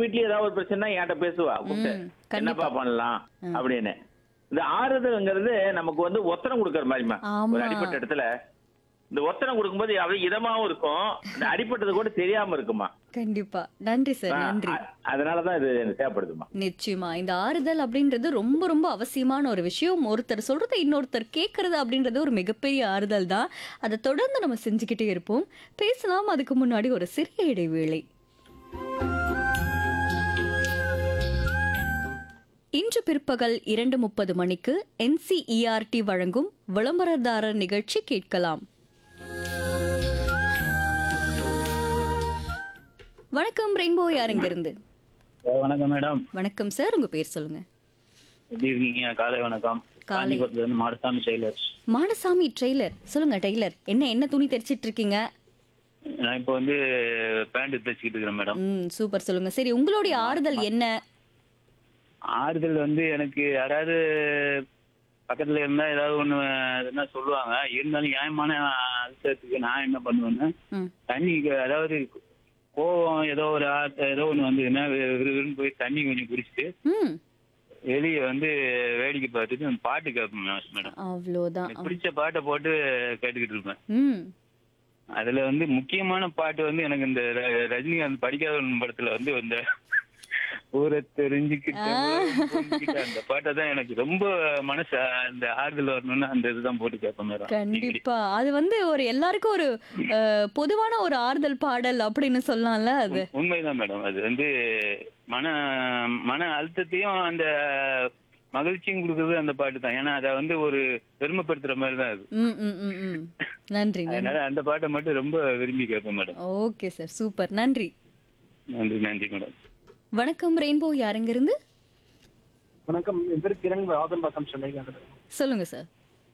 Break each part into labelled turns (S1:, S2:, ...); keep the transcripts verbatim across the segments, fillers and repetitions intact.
S1: வீட்லயும் ஏதாவது ஒரு பிரச்சனை என்கிட்ட பேசுவா கூப்பிட்டு
S2: ம்,
S1: என்னப்பா
S2: கண்டிப்பா.
S1: பண்ணலாம் அப்படின்னு. இந்த ஆறுதல்ங்கிறது நமக்கு வந்து ஒத்தனம் கொடுக்கற மாதிரிமா.
S2: ஆமா.
S1: ஒரு அடிப்பட்ட இடத்துல இந்த ஒத்தனம் கொடுக்கும்போது அப்படியே இதமாவும் இருக்கும், இந்த அடிப்பட்டது கூட தெரியாம இருக்குமா.
S2: கண்டிப்பா. நன்றி சார், நன்றி.
S1: அ- அதனாலதான் இது எனக்கு தேவைப்படுதுமா.
S2: நிச்சயமா. இந்த ஆறுதல் அப்படின்றது ரொம்ப ரொம்ப அவசியமான ஒரு விஷயம். ஒருத்தர் சொல்றத இன்னொருத்தர் கேட்கறது அப்படின்றது ஒரு மிகப்பெரிய ஆறுதல் தான். அதை தொடர்ந்து நம்ம செஞ்சுக்கிட்டே இருப்போம். பேசலாம். அதுக்கு முன்னாடி ஒரு சிறிய இடைவேளை. இன்று பிற்பகல் இரண்டு முப்பது மணிக்கு என்சிஇஆர்டி வழங்கும் விளம்பரதாரர் நிகழ்ச்சி கேட்கலாம். வணக்கம், ரெயின்போ யாருங்கிருந்து?
S3: வணக்கம் மேடம்.
S2: வணக்கம் சார், உங்க பேர் சொல்லுங்க.
S3: எப்படி இருக்கீங்க? காலை வணக்கம்.
S2: காலை.
S3: காஞ்சிபுரத்துல இருந்து மாடசாமி டெய்லர்.
S2: மாடசாமி ட்ரெய்லர், சொல்லுங்க டெய்லர். என்ன என்ன துணி தைச்சிட்டு இருக்கீங்க?
S3: நான் இப்போ வந்து பேண்ட் தைச்சிக்கிட்டு இருக்கிறேன் மேடம்.
S2: ம், சூப்பர். சொல்லுங்க. சரி, உங்களுடைய ஆறுதல் என்ன?
S3: ஆறுதல் வந்து எனக்கு யாராவது பக்கத்துல இருந்தா ஏதாவது ஒண்ணு என்ன சொல்லுவாங்க, இருந்தாலும் நியாயமான அழுத்தத்துக்கு நான் என்ன பண்ணுவேன்னா,
S2: ம்,
S3: தண்ணி அதாவது கோவம் ஏதோ ஒரு ஆத்த- ஏதோ ஒண்ணு வந்ததுன்னா விறுவிறுன்னு போய் தண்ணி கொஞ்சம் குடிச்சிட்டு
S2: ம்,
S3: வெளியே வந்து வேடிக்கை பார்த்துட்டு பாட்டு கேட்பேன் மேடம்.
S2: அவ்வளோதான்.
S3: எனக்கு பிடிச்ச பாட்டை போட்டு கேட்டுக்கிட்டு இருப்பேன்.
S2: ம்,
S3: அதுல வந்து முக்கியமான பாட்டு வந்து எனக்கு இந்த ர- ரஜினிகாந்த் படிக்காத படத்துல வந்து இந்த ஊரை தெரிஞ்சுக்கிட்டு உலகம் புரிஞ்சுக்கிட்டு அந்த பாட்டை தான் எனக்கு ரொம்ப மனசு அந்த ஆறுதல் வரணும்னு அந்த இதுதான் போட்டு கேட்பேன் மேடம்.
S2: கண்டிப்பா. அது வந்து ஒரு எல்லாருக்கும் ஒரு அஹ், பொதுவான ஒரு ஆறுதல் பாடல் அப்படின்னு சொல்லலாம்ல அது.
S3: உண்- உண்மைதான் மேடம். அது வந்து மன மன அழுத்தத்தையும் அந்த மகிழ்ச்சியும் கொடுக்கறது அந்த பாட்டு தான். ஏன்னா அதை வந்து ஒரு பெருமைப்படுத்துற மாதிரி தான் அது.
S2: ம், ம், ம், ம். நன்றி, நன்றி.
S3: அதனால அந்த பாட்டை மட்டும் ரொம்ப விரும்பி கேட்பேன் மேடம்.
S2: Okay sir, super. நன்றி.
S3: நன்றி நன்றி மேடம்.
S2: வணக்கம், ரெயின்போ யாருங்கிருந்து?
S4: வணக்கம். என் பேர் கிரண், ஆதம்பாக்கம், சென்னை.
S2: சொல்லுங்க சார்.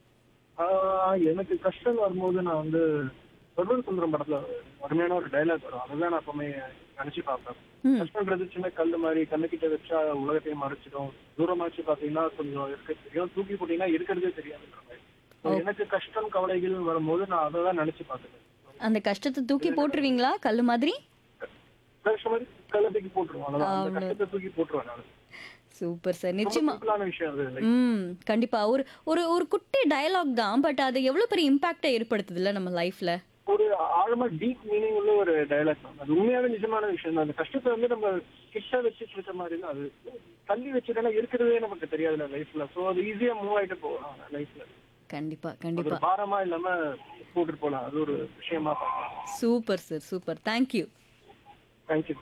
S4: எனக்கு கஷ்டம் வரும்போது நான் வந்து சொல்வன் சுந்தரம் படத்துல அருமையான ஒரு டைலாக் வரும். அதுதான் நான் எப்பவுமே நினைச்சு பார்ப்பேன்.
S2: ம்,
S4: கஷ்டன்றது சின்ன கல் மாதிரி, கண்ணுக்கிட்ட வச்சா உலகத்தையும் மறைச்சிடும், தூரமாச்சு பாத்தீங்கன்னா கொஞ்சம் இருக்க தெரியும், தூக்கி போட்டீங்கன்னா இருக்கிறதே தெரியாதுன்ற மாதிரி. So, எனக்கு கஷ்டம் கவலைகள் வரும்போது நான் அதை தான் நினைச்சு பார்த்துட்டேன்.
S2: அந்த கஷ்டத்தை தூக்கி போட்டுருவீங்களா கல்லு மாதிரி?
S4: கஷ்டம் மாதிரி கல்லை தூக்கி போட்டுருவோம், அவ்வளவுதான். அந்த
S2: அவ்வளவு.
S4: கஷ்டத்தை தூக்கி போட்டுருவேன் நான்.
S2: சூப்பர் சார்,
S4: ரொம்ப
S2: நிச்சயமா.
S4: சிம்பிளான விஷயம் அது. Like,
S2: ம், கண்டிப்பா. ஒரு ஒரு ஒரு குட்டி டயலாக் தான், பட் அது எவ்வளவு பெரிய இம்பாக்டை ஏற்படுத்துதுல்ல நம்ம லைஃப்ல.
S4: ஒரு ஆழமா டீப் மீனிங் உள்ள ஒரு டயலாக் தான் அது. உண்மையாவே நிஜமான விஷயம் தான். அந்த கஷ்டத்தை வந்து நம்ம கிட்ட வச்சுட்டு இருக்க மாதிரி தான். அது தள்ளி வச்சுட்டா இருக்கிறதே நமக்கு தெரியாதுல்ல லைஃப்ல. சோ அது ஈஸியா மூவ் ஆயிட்டு போகலாம் லைஃப்ல.
S2: கண்டிப்பா,
S4: ஒரு
S2: கண்டிப்பா.
S4: பாரமா இல்லாம போட்டுட்டு போகலாம். அது ஒரு விஷயமா பார்க்கலாம்.
S2: Super sir, super. Thank you.
S4: Thank you.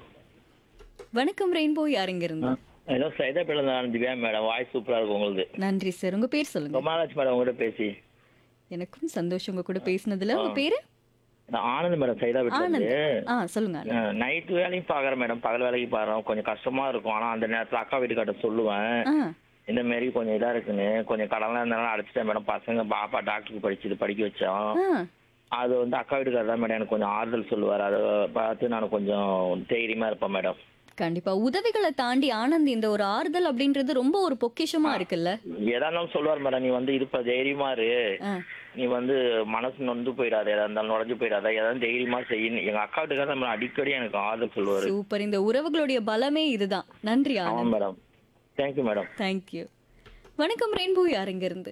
S2: வணக்கம், ரெயின்போ யாருங்கிருந்து?
S5: ஏதோ சைதா பிள்ளை திவ்யா மேடம், வாய்ஸ் சூப்பரா இருக்கும் உங்களுக்கு.
S2: நன்றி சார், உங்க பேர் சொல்லுங்க.
S5: ரொம்ப நாளாச்சு மேடம் உங்ககிட்ட பேசி.
S2: எனக்கும் சந்தோஷம் உங்க கூட பேசினதுல. உங்க பேரு?
S5: நான் ஆனந்த் மேடம், சைதா வீட்டுல
S2: ஆனந்த்.
S5: இருந்து.
S2: ஆ, சொல்லுங்க ஆனந்த்.
S5: நைட் வேலையும் பாக்குறேன் மேடம், பகல் வேலைக்கு பாக்குறோம். கொஞ்சம் கஷ்டமா இருக்கும். ஆனா அந்த நேரத்துல அக்கா வீட்டுக்காட்ட சொல்லுவேன்,
S2: ஆ,
S5: இந்த மாதிரி கொஞ்சம் இதா இருக்குன்னு. கொஞ்சம் கடன்லாம் இருந்தாலும் அடைச்சிட்டேன் மேடம். பசங்க பாப்பா டாக்டருக்கு படிச்சது படிக்க வச்சோம்.
S2: ஆ,
S5: அது வந்து அக்கா வீட்டுக்காரர் தான் மேடம் எனக்கு கொஞ்சம் ஆறுதல் சொல்லுவார். அதை பார்த்து நான் கொஞ்சம் தைரியமா இருப்பேன் மேடம்.
S2: கண்டிப்பா. உதவிகளை தாண்டி ஆனந்த் இந்த ஒரு ஆறுதல் அப்படின்றது ரொம்ப ஒரு பொக்கிஷமா இருக்குல்ல.
S5: எதா இருந்தாலும் சொல்லுவார் மேடம், நீ வந்து இருப்ப தைரியமா இரு,
S2: ஆ,
S5: நீ வந்து மனசு நொந்து போயிடாத, எதா இருந்தாலும் நுழைஞ்சு போயிடாத, ஏதாவது தைரியமா செய்யணும். எங்க அக்கா வீட்டுக்காரர் நம்ம அடிக்கடி எனக்கு ஆறுதல் சொல்லுவாரு.
S2: சூப்பர். இந்த உறவுகளுடைய பலமே இதுதான். நன்றி
S5: ஆமா
S2: Anand.
S5: Madam. Thank you madam.
S2: Thank you. வணக்கம், ரெயின்போ யாருங்கிருந்து?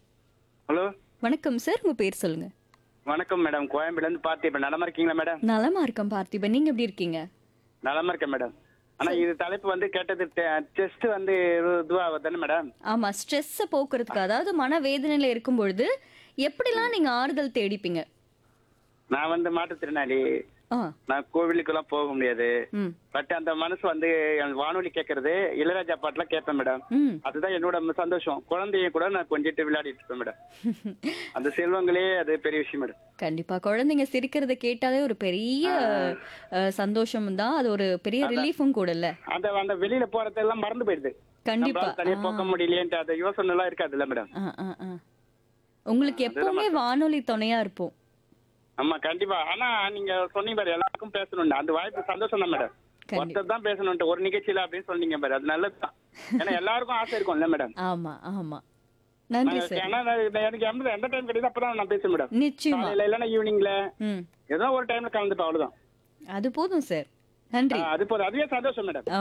S6: ஹலோ,
S2: வணக்கம் சார், உங்க பேர் சொல்லுங்க.
S6: வணக்கம் மேடம். கோயம்பேடுல இருந்து பார்த்திபன். நலமா இருக்கீங்களா மேடம்?
S2: நலமா இருக்கேன் பார்த்திபன், நீங்க எப்படி இருக்கீங்க?
S6: நலமா இருக்கேன் மேடம். ஆனா இது தலைப்பு வந்து கேட்டது செஸ்ட் வந்து இதுவா தானே மேடம்?
S2: ஆமா, ஸ்ட்ரெஸ்ஸை போக்குறதுக்கு, அதாவது மனவேதனையில இருக்கும் பொழுது எப்படிலாம் நீங்க ஆறுதல் தேடிப்பீங்க?
S6: நான் வந்து மாற்றுத்திறனாளி.
S2: ஆ,
S6: நான் கோவிலுக்கெல்லாம் போக முடியாது.
S2: ம்,
S6: பட் அந்த மனசு வந்து எனக்கு வானொலி கேட்கறது, இளையராஜா பாட்டுலாம் கேட்பேன் மேடம்.
S2: ம்.
S6: அதுதான் என்னோட சந்தோஷம். குழந்தைய கூட நான் கொஞ்சிட்டு விளையாடிட்டு இருப்பேன் மேடம். அந்த செல்வங்களே அது பெரிய விஷயம் மேடம்.
S2: கண்டிப்பா. குழந்தைங்க சிரிக்கிறத கேட்டாலே ஒரு பெரிய அஹ், சந்தோஷம் தான். அது ஒரு பெரிய ரிலீஃபும் கூட இல்ல.
S6: அந்த அந்த வெளியில போறதெல்லாம் மறந்து போயிடுது.
S2: கண்டிப்பா.
S6: நம்மளால தனியா போக முடியலையேன்ட்டு அந்த யோசனை எல்லாம் இருக்காதுல்ல மேடம்.
S2: ஆ, ஆ, ஆ. உங்களுக்கு எப்பவுமே வானொலி துணையா இருப்போம்.
S6: ஆமா கண்டிப்பா. ஆனா நீங்க சொன்னீங்க பாரு, எல்லாருக்கும் பேசணும். அந்த வாய்ப்பு சந்தோஷம் தான் மேடம்.
S2: கண்டிப்பா.
S6: ஒருத்தர் தான் பேசணும்ட்டு ஒரு நிகழ்ச்சியில அப்படின்னு சொன்னீங்க பாரு, அது நல்லதுதான். ஏன்னா எல்லாருக்கும் ஆசை இருக்கும்ல மேடம்.
S2: ஆமா, ஆமா. நன்றி
S6: நான்
S2: சார்.
S6: ஏன்னா நான் எனக்கு எந்த எந்த டைம் கிடையாது அப்பதான் நான் பேசுவேன் மேடம்.
S2: நிச்சயமா.
S6: காலையில இல்லைன்னா ஈவினிங்ல
S2: ம்,
S6: ஏதோ ஒரு டைம்ல கலந்துப்பேன், அவ்வளவுதான்.
S2: அது போதும் சார். நன்றி.
S6: ஆ, அது போதும். அதுவே சந்தோஷம் மேடம்.